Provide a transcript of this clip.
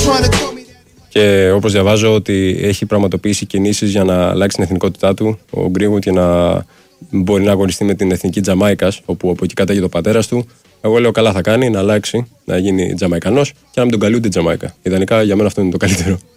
Και όπως διαβάζω ότι έχει πραγματοποιήσει κινήσεις για να αλλάξει την εθνικότητά του ο Greenwood και να μπορεί να αγωνιστεί με την εθνική Τζαμάικας, όπου από εκεί κατάγεται ο πατέρας του. Εγώ λέω καλά θα κάνει να αλλάξει, να γίνει Τζαμαϊκανός και να μην τον καλεί ούτε Τζαμάικα. Ιδανικά για μένα αυτό είναι το καλύτερο.